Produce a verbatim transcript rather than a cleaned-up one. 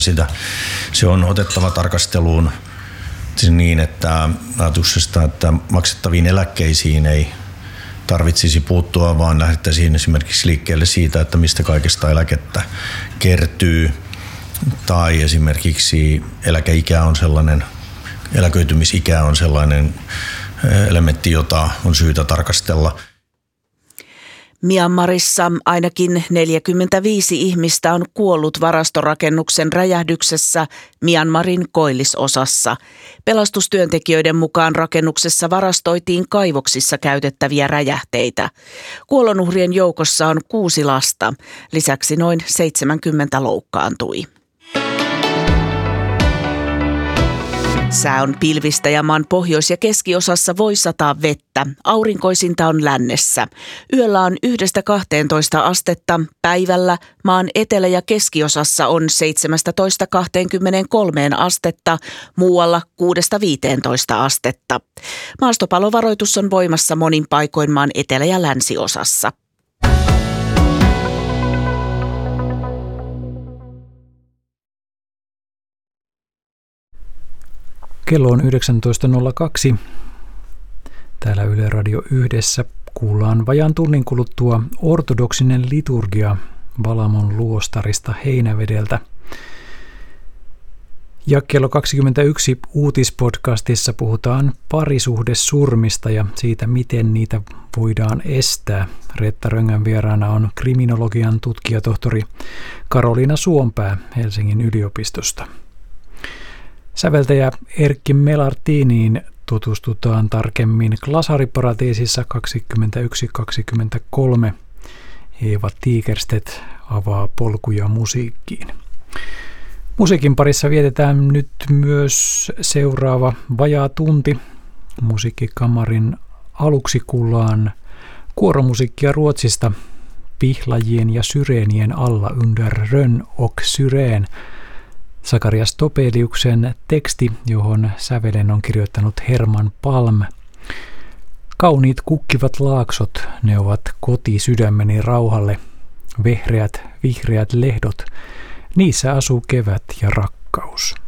Sitä, se on otettava tarkasteluun niin, että ajatuksesta, että maksettaviin eläkkeisiin ei tarvitsisi puuttua, vaan lähdettäisiin esimerkiksi liikkeelle siitä, että mistä kaikesta eläkettä kertyy. Tai esimerkiksi eläkeikä on sellainen, eläköitymisikä on sellainen elementti, jota on syytä tarkastella. Myanmarissa ainakin neljäkymmentäviisi ihmistä on kuollut varastorakennuksen räjähdyksessä Myanmarin koillisosassa. Pelastustyöntekijöiden mukaan rakennuksessa varastoitiin kaivoksissa käytettäviä räjähteitä. Kuolonuhrien joukossa on kuusi lasta. Lisäksi noin seitsemänkymmentä loukkaantui. Sää on pilvistä ja maan pohjois- ja keskiosassa voi sataa vettä. Aurinkoisinta on lännessä. Yöllä on yhdestä kahteentoista astetta. Päivällä maan etelä- ja keskiosassa on seitsemästätoista kahteenkymmeneenkolmeen astetta. Muualla kuudesta viiteentoista astetta. Maastopalovaroitus on voimassa monin paikoin maan etelä- ja länsiosassa. Kello on yhdeksäntoista nolla kaksi. Täällä Yle Radio yhdessä kuullaan vajaan tunnin kuluttua ortodoksinen liturgia Valamon luostarista Heinävedeltä. Ja kello kaksikymmentäyksi uutispodcastissa puhutaan parisuhdesurmista ja siitä, miten niitä voidaan estää. Reetta Röngän vieraana on kriminologian tutkijatohtori Karoliina Suompää Helsingin yliopistosta. Säveltäjä Erkki Melartiniin tutustutaan tarkemmin Glasariparatiisissa kaksikymmentäyksi kaksikymmentäkolme. Eeva Tigerstedt avaa polkuja musiikkiin. Musiikin parissa vietetään nyt myös seuraava vajaa tunti. Musiikkikamarin aluksi kuullaan kuoromusiikkia Ruotsista Pihlajien ja syreenien alla under rön och syreen. Sakarias Topeliuksen teksti, johon sävelen on kirjoittanut Herman Palm. Kauniit kukkivat laaksot, ne ovat koti sydämeni rauhalle. Vehreät, vihreät lehdot, niissä asuu kevät ja rakkaus.